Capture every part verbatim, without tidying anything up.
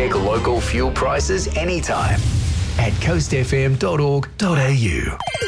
Check local fuel prices anytime at coast f m dot org dot a u.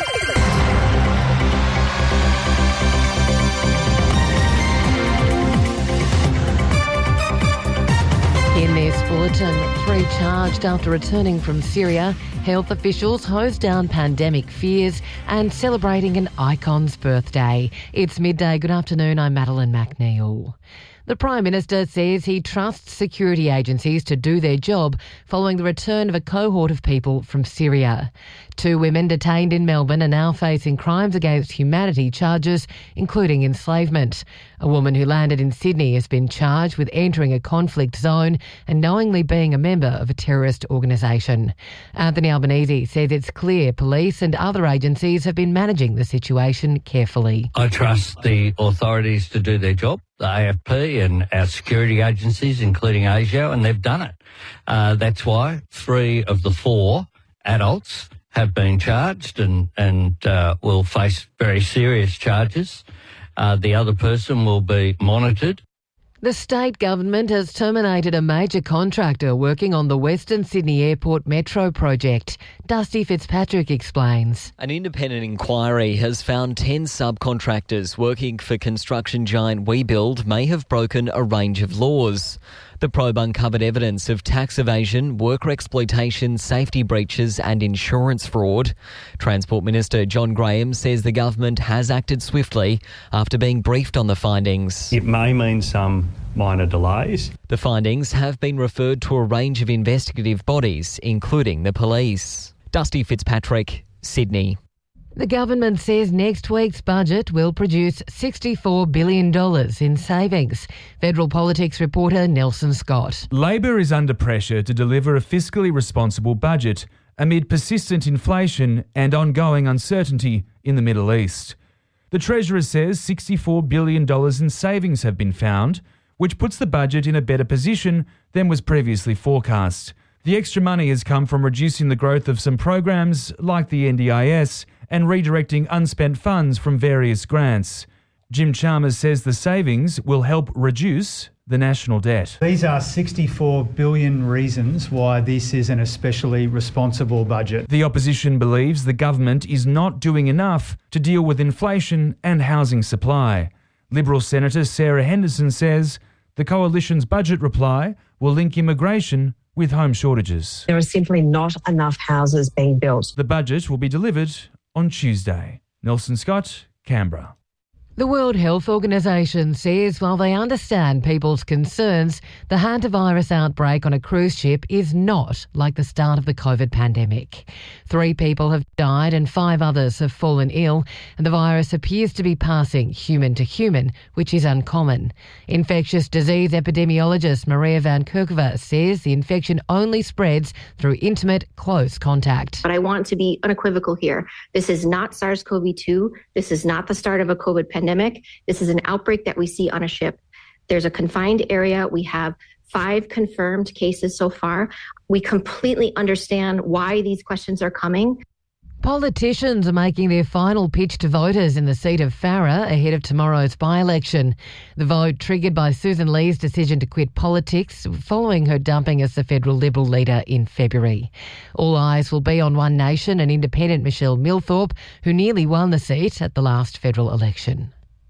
In this bulletin, three charged after returning from Syria, health officials hose down pandemic fears and celebrating an icon's birthday. It's midday. Good afternoon, I'm Madeline McNeil. The Prime Minister says he trusts security agencies to do their job following the return of a cohort of people from Syria. Two women detained in Melbourne are now facing crimes against humanity charges, including enslavement. A woman who landed in Sydney has been charged with entering a conflict zone and knowingly being a member of a terrorist organisation. Anthony Albanese says it's clear police and other agencies have been managing the situation carefully. I trust the authorities to do their job, the A F P and our security agencies, including ASIO, and they've done it. Uh, that's why three of the four adults have been charged and, and uh, will face very serious charges. Uh, the other person will be monitored. The state government has terminated a major contractor working on the Western Sydney Airport Metro project. Dusty Fitzpatrick explains. An independent inquiry has found ten subcontractors working for construction giant WeBuild may have broken a range of laws. The probe uncovered evidence of tax evasion, worker exploitation, safety breaches and insurance fraud. Transport Minister John Graham says the government has acted swiftly after being briefed on the findings. It may mean some minor delays. The findings have been referred to a range of investigative bodies, including the police. Dusty Fitzpatrick, Sydney. The government says next week's budget will produce sixty-four billion dollars in savings. Federal politics reporter Nelson Scott. Labor is under pressure to deliver a fiscally responsible budget amid persistent inflation and ongoing uncertainty in the Middle East. The Treasurer says sixty-four billion dollars in savings have been found, which puts the budget in a better position than was previously forecast. The extra money has come from reducing the growth of some programs like the N D I S and redirecting unspent funds from various grants. Jim Chalmers says the savings will help reduce the national debt. These are sixty-four billion reasons why this is an especially responsible budget. The opposition believes the government is not doing enough to deal with inflation and housing supply. Liberal Senator Sarah Henderson says the coalition's budget reply will link immigration with home shortages. There are simply not enough houses being built. The budget will be delivered on Tuesday. Nelson Scott, Canberra. The World Health Organization says while they understand people's concerns, the hantavirus outbreak on a cruise ship is not like the start of the COVID pandemic. Three people have died and five others have fallen ill, and the virus appears to be passing human to human, which is uncommon. Infectious disease epidemiologist Maria Van Kerkhove says the infection only spreads through intimate, close contact. But I want to be unequivocal here. This is not SARS-C o V two. This is not the start of a COVID pandemic. Pandemic. This is an outbreak that we see on a ship. There's a confined area. We have five confirmed cases so far. We completely understand why these questions are coming. Politicians are making their final pitch to voters in the seat of Farrer ahead of tomorrow's by-election. The vote triggered by Susan Lee's decision to quit politics following her dumping as the federal Liberal leader in February. All eyes will be on One Nation and independent Michelle Millthorpe, who nearly won the seat at the last federal election.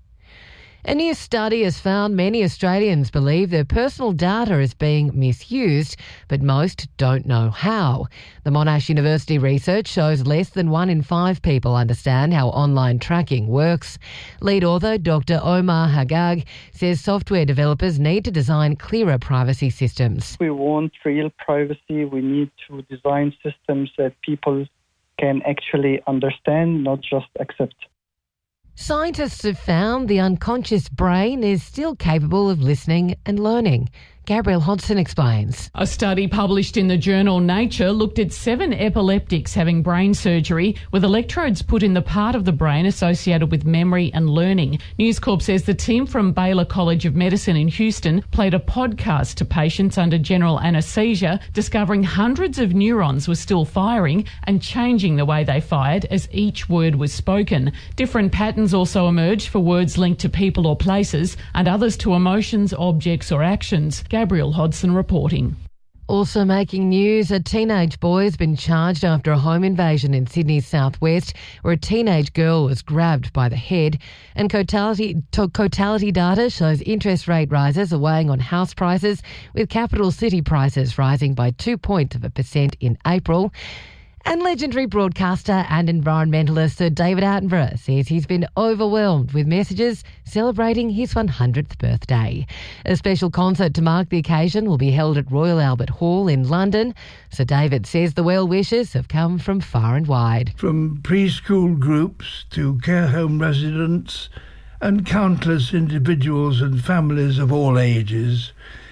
A new study has found many Australians believe their personal data is being misused, but most don't know how. The Monash University research shows less than one in five people understand how online tracking works. Lead author Doctor Omar Haggag says software developers need to design clearer privacy systems. We want real privacy. We need to design systems that people can actually understand, not just accept. Scientists have found the unconscious brain is still capable of listening and learning. Gabrielle Hodson explains. A study published in the journal Nature looked at seven epileptics having brain surgery with electrodes put in the part of the brain associated with memory and learning. News Corp says the team from Baylor College of Medicine in Houston played a podcast to patients under general anaesthesia, discovering hundreds of neurons were still firing and changing the way they fired as each word was spoken. Different patterns also emerged for words linked to people or places and others to emotions, objects or actions. Gabrielle Hodson reporting. Also making news, a teenage boy has been charged after a home invasion in Sydney's southwest where a teenage girl was grabbed by the head. And Cotality, to, Cotality data shows interest rate rises are weighing on house prices, with capital city prices rising by two points of a percent in April. And legendary broadcaster and environmentalist Sir David Attenborough says he's been overwhelmed with messages celebrating his one hundredth birthday. A special concert to mark the occasion will be held at Royal Albert Hall in London. Sir David says the well wishes have come from far and wide. From preschool groups to care home residents and countless individuals and families of all ages.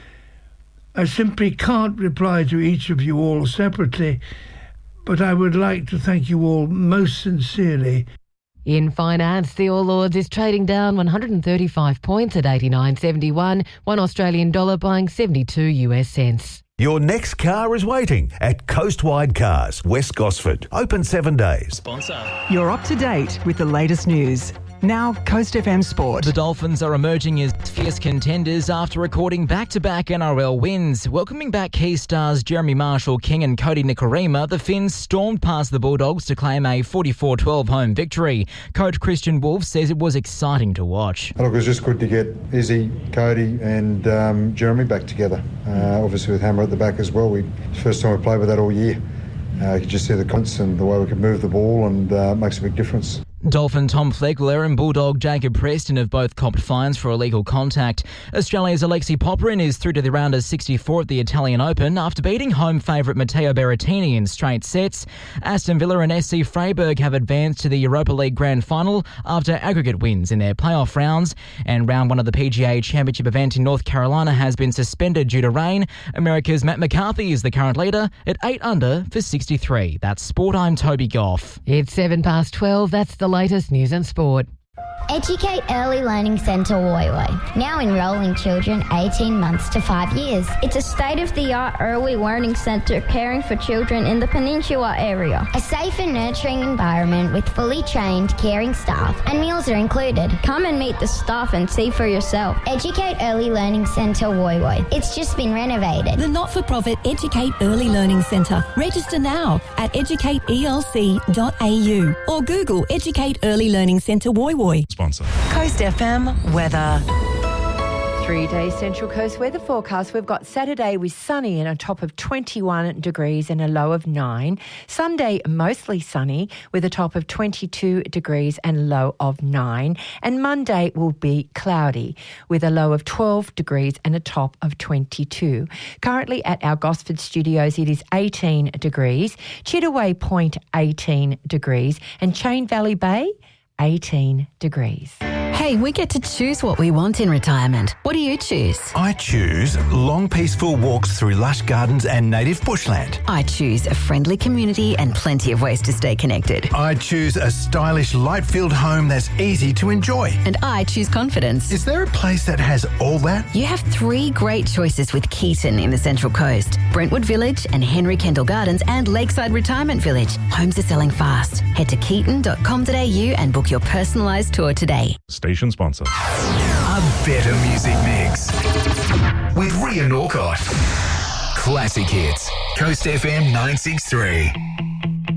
I simply can't reply to each of you all separately, but I would like to thank you all most sincerely. In finance, the All Ords is trading down one hundred thirty-five points at eighty-nine seventy-one, one Australian dollar buying seventy-two US cents. Your next car is waiting at Coastwide Cars, West Gosford. Open seven days. Sponsor. You're up to date with the latest news. Now, Coast F M Sport. The Dolphins are emerging as fierce contenders after recording back-to-back N R L wins. Welcoming back key stars Jeremy Marshall-King and Cody Nikorima, the Finns stormed past the Bulldogs to claim a forty-four twelve home victory. Coach Christian Wolf says it was exciting to watch. Look, it was just good to get Izzy, Cody and um, Jeremy back together. Uh, obviously with Hammer at the back as well. We, it's the first time we played with that all year. Uh, you could just see the confidence and the way we could move the ball, and uh, it makes a big difference. Dolphin Tom Flegler and Bulldog Jacob Preston have both copped fines for illegal contact. Australia's Alexei Popyrin is through to the round of sixty-four at the Italian Open after beating home favourite Matteo Berrettini in straight sets. Aston Villa and S C Freiburg have advanced to the Europa League Grand Final after aggregate wins in their playoff rounds. And round one of the P G A Championship event in North Carolina has been suspended due to rain. America's Matt McCarthy is the current leader at eight under for sixty-three. That's Sport. I'm Toby Goff. It's seven past twelve. That's the latest news and sport. Educate Early Learning Centre Woy Woy, now enrolling children eighteen months to five years. It's a state-of-the-art early learning centre caring for children in the Peninsula area. A safe and nurturing environment with fully trained, caring staff, and meals are included. Come and meet the staff and see for yourself. Educate Early Learning Centre Woy Woy. It's just been renovated. The not-for-profit Educate Early Learning Centre. Register now at educate E L C dot A U or Google Educate Early Learning Centre Woy Woy. Sponsor. Coast F M weather. Three-day Central Coast weather forecast. We've got Saturday with sunny and a top of twenty-one degrees and a low of nine. Sunday, mostly sunny with a top of twenty-two degrees and a low of nine. And Monday will be cloudy with a low of twelve degrees and a top of twenty-two. Currently at our Gosford studios, it is eighteen degrees. Chittaway Point, eighteen degrees. And Chain Valley Bay, eighteen degrees. Hey, we get to choose what we want in retirement. What do you choose? I choose long, peaceful walks through lush gardens and native bushland. I choose a friendly community and plenty of ways to stay connected. I choose a stylish, light-filled home that's easy to enjoy. And I choose confidence. Is there a place that has all that? You have three great choices with Keaton in the Central Coast. Brentwood Village and Henry Kendall Gardens and Lakeside Retirement Village. Homes are selling fast. Head to keaton dot com dot a u and book your personalised tour today. Station sponsor. A better music mix with Ria Norcott. Classic hits. Coast F M nine six three.